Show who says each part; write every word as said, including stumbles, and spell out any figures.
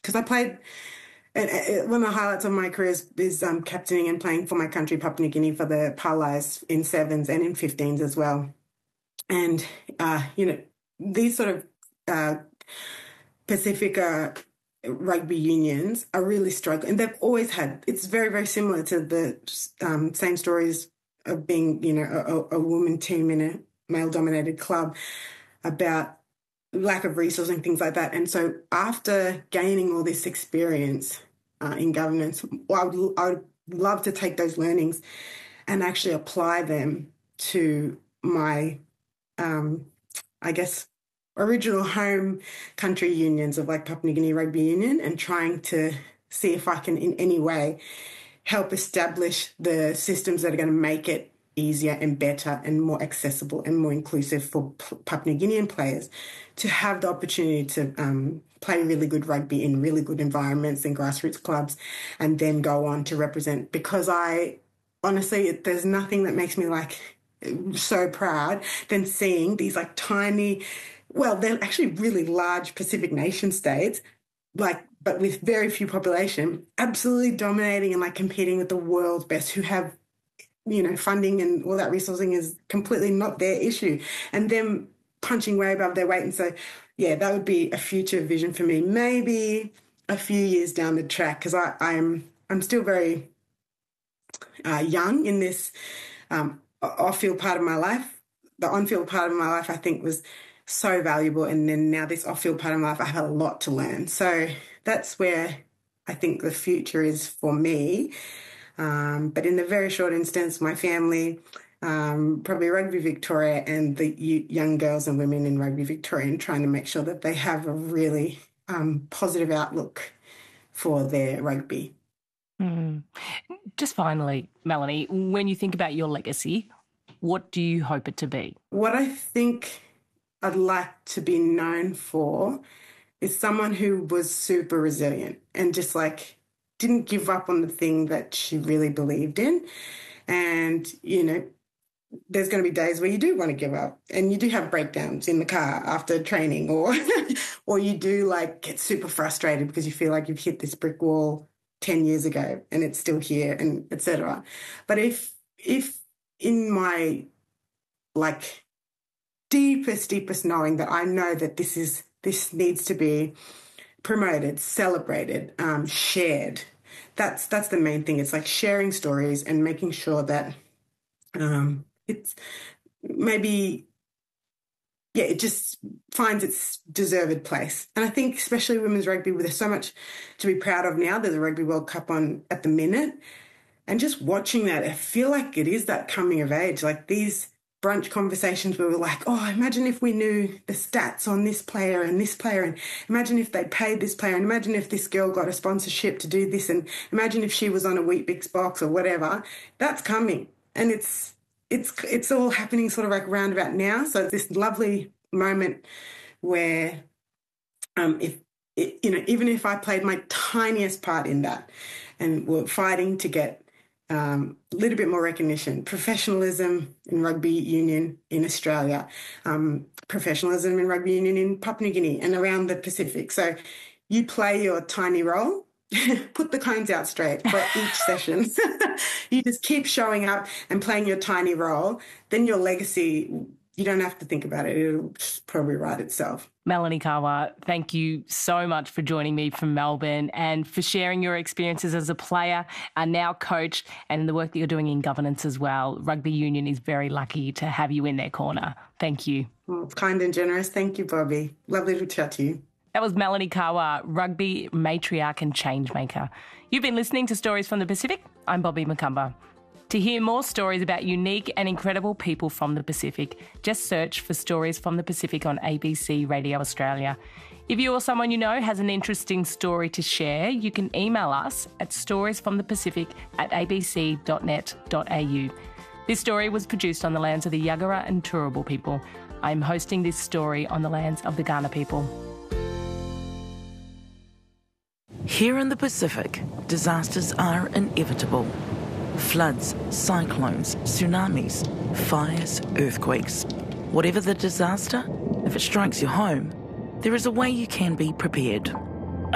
Speaker 1: because I played, and, uh, one of the highlights of my career is, is um, captaining and playing for my country, Papua New Guinea, for the Parlays in sevens and in fifteens as well. And, uh, you know, these sort of uh, Pacifica rugby unions are really struggling. And they've always had, it's very, very similar to the um, same stories of being, you know, a, a woman team in a male-dominated club, about lack of resources and things like that. And so after gaining all this experience uh, in governance, I would, I would love to take those learnings and actually apply them to my, um, I guess, original home country unions of like Papua New Guinea Rugby Union, and trying to see if I can in any way help establish the systems that are going to make it easier and better and more accessible and more inclusive for Papua New Guinean players to have the opportunity to um, play really good rugby in really good environments and grassroots clubs, and then go on to represent. Because I, honestly, there's nothing that makes me like so proud than seeing these like tiny, well, they're actually really large Pacific nation states, like, but with very few population, absolutely dominating and like competing with the world's best, who have, you know, funding and all that resourcing is completely not their issue, and them punching way above their weight. And so, yeah, that would be a future vision for me, maybe a few years down the track, because I'm I'm still very uh, young in this um, off-field part of my life. The on-field part of my life, I think, was so valuable, and then now this off-field part of my life, I have a lot to learn. So that's where I think the future is for me. Um, but in the very short instance, my family, um, probably Rugby Victoria and the young girls and women in Rugby Victoria, and trying to make sure that they have a really um, positive outlook for their rugby.
Speaker 2: Mm. Just finally, Melanie, when you think about your legacy, what do you hope it to be?
Speaker 1: What I think I'd like to be known for is someone who was super resilient and just like didn't give up on the thing that she really believed in. And, you know, there's going to be days where you do want to give up, and you do have breakdowns in the car after training, or or you do like get super frustrated because you feel like you've hit this brick wall ten years ago and it's still here, and et cetera. But if if in my like deepest, deepest knowing that I know that this is this needs to be promoted, celebrated, um, shared. That's that's the main thing. It's like sharing stories and making sure that um, it's maybe, yeah, it just finds its deserved place. And I think especially women's rugby, there's so much to be proud of now. There's a Rugby World Cup on at the minute. And just watching that, I feel like it is that coming of age. Like these brunch conversations where we're like, oh, imagine if we knew the stats on this player and this player, and imagine if they paid this player, and imagine if this girl got a sponsorship to do this, and imagine if she was on a Weet-Bix box or whatever. That's coming, and it's it's it's all happening sort of like around about now. So it's this lovely moment where um, if it, you know, even if I played my tiniest part in that, and we're fighting to get Um, a little bit more recognition, professionalism in rugby union in Australia, um, professionalism in rugby union in Papua New Guinea and around the Pacific. So you play your tiny role, put the cones out straight for each session. You just keep showing up and playing your tiny role, then your legacy, you don't have to think about it. It'll probably write itself.
Speaker 2: Melanie Kawa, thank you so much for joining me from Melbourne and for sharing your experiences as a player and now coach, and the work that you're doing in governance as well. Rugby Union is very lucky to have you in their corner. Thank you.
Speaker 1: Well, kind and generous. Thank you, Bobby. Lovely to chat to you.
Speaker 2: That was Melanie Kawa, rugby matriarch and change maker. You've been listening to Stories from the Pacific. I'm Bobby McCumber. To hear more stories about unique and incredible people from the Pacific, just search for Stories from the Pacific on A B C Radio Australia. If you or someone you know has an interesting story to share, you can email us at storiesfromthepacific at a b c dot net dot a u. This story was produced on the lands of the Yagara and Turrbal people. I'm hosting this story on the lands of the Kaurna people.
Speaker 3: Here in the Pacific, disasters are inevitable. Floods, cyclones, tsunamis, fires, earthquakes. Whatever the disaster, if it strikes your home, there is a way you can be prepared.